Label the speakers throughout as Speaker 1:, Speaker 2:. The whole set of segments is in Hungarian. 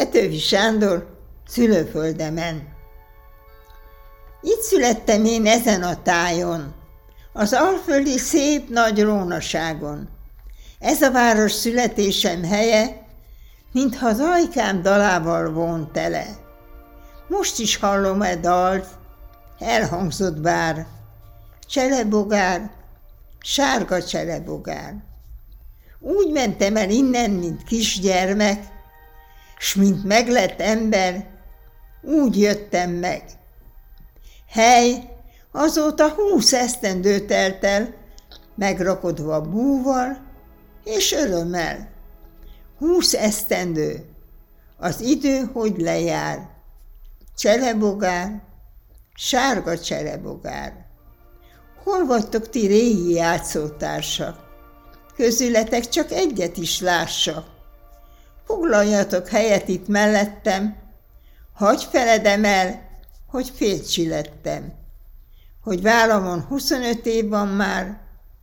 Speaker 1: Petőfi Sándor szülőföldemen. Itt születtem én ezen a tájon, az alföldi szép nagy rónaságon. Ez a város születésem helye, mintha az ajkám dalával von tele. Most is hallom dalt, elhangzott bár, cselebogár, sárga cselebogár. Úgy mentem el innen, mint kisgyermek, s mint meglett ember, úgy jöttem meg. Hely, azóta 20 esztendő telt el, megrakodva búval és örömmel. 20 esztendő, az idő hogy lejár. Cselebogár, sárga cselebogár. Hol vagytok ti régi játszótársak? Közületek csak egyet is lássak. Foglaljatok helyet itt mellettem, hagyj feledem el, hogy fércsi lettem. Hogy vállamon 25 év van már,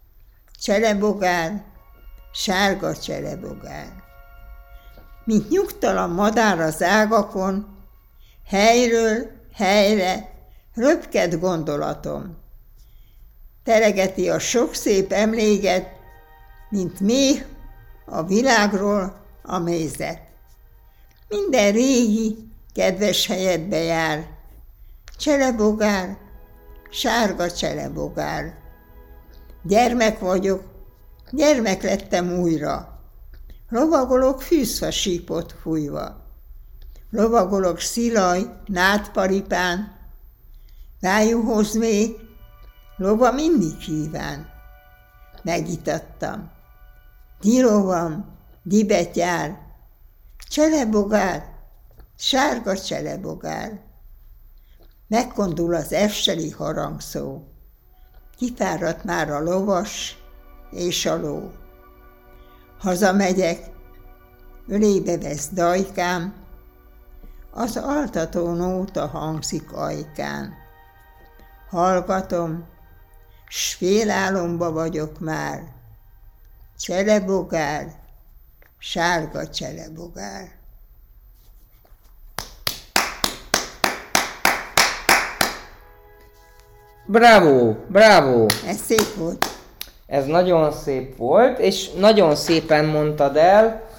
Speaker 1: cselebogár, sárga cselebogár. Mint nyugtalan madár az ágakon, helyről helyre röpked gondolatom. Teregeti a sok szép emléket, mint méh a világról a mézet. Minden régi, kedves helyedbe jár, cselebogár, sárga cselebogár. Gyermek vagyok, gyermek lettem újra, lovagolok fűszfasípot fújva. Lovagolok szilaj, nádparipán, rájuhoz még, lova mindig kíván. Megitattam. Dilovam, dibetyár, cselebogár, sárga cselebogár. Megkondul az efseli harangszó, kifáradt már a lovas és a ló. Hazamegyek, ölébe vesz dajkám, az altató nóta hangzik ajkán. Hallgatom, s félálomba vagyok már, cselebogár, sárga cselebogár.
Speaker 2: Bravo, bravo!
Speaker 1: Ez szép volt.
Speaker 2: Ez nagyon szép volt, és nagyon szépen mondtad el